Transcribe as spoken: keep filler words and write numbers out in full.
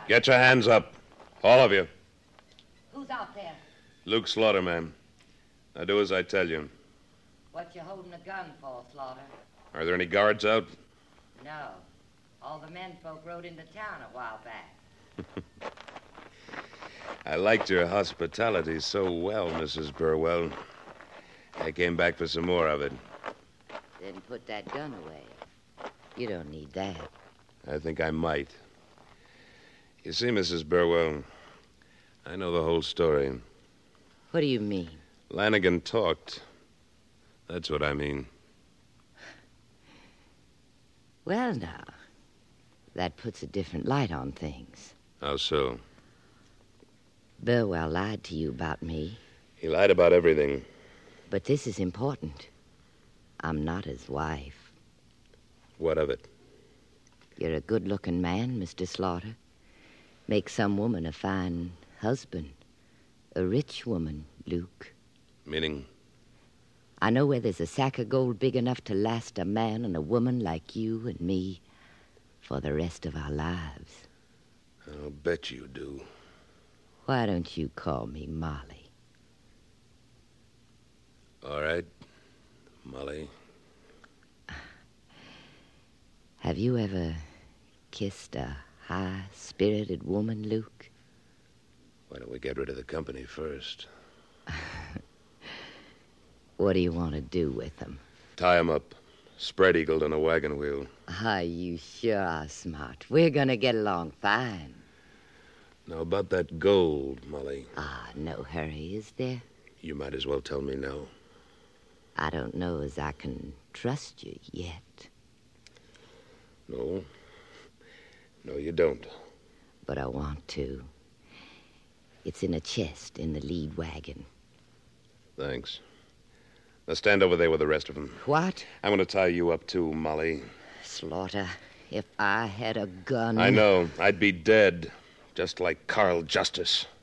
Get your hands up. All of you. Who's out there? Luke Slaughter, ma'am. Now do as I tell you. What you holding a gun for, Slaughter? Are there any guards out? No. All the men folk rode into town a while back. I liked your hospitality so well, Missus Burwell. I came back for some more of it. Then put that gun away. You don't need that. I think I might. You see, Missus Burwell, I know the whole story. What do you mean? Lanigan talked. That's what I mean. Well, now, that puts a different light on things. How so? Burwell lied to you about me. He lied about everything. But this is important. I'm not his wife. What of it? You're a good-looking man, Mister Slaughter. Make some woman a fine husband. A rich woman, Luke. Meaning? I know where there's a sack of gold big enough to last a man and a woman like you and me for the rest of our lives. I'll bet you do. Why don't you call me Molly? All right, Molly. Have you ever kissed a high-spirited woman, Luke? Why don't we get rid of the company first? What do you want to do with them? Tie 'em up, spread-eagled on a wagon wheel. Ah, you sure are smart. We're going to get along fine. Now, about that gold, Molly. Ah, no hurry, is there? You might as well tell me now. I don't know as I can trust you yet. No. No, you don't. But I want to. It's in a chest in the lead wagon. Thanks. Now stand over there with the rest of them. What? I'm going to tie you up, too, Molly. Slaughter, if I had a gun... I know. I'd be dead, just like Carl Justice.